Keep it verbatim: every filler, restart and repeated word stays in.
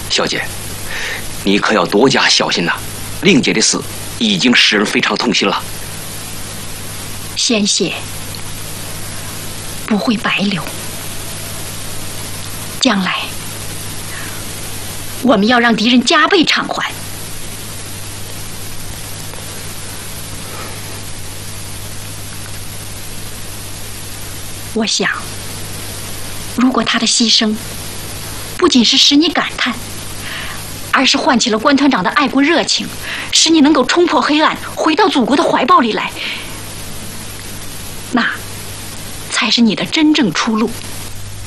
小姐，你可要多加小心呐！令姐的死已经使人非常痛心了。 鲜血不会白流，将来我们要让敌人加倍偿还。我想，如果他的牺牲不仅是使你感叹，而是唤起了关团长的爱国热情，使你能够冲破黑暗，回到祖国的怀抱里来，那才是你的真正出路。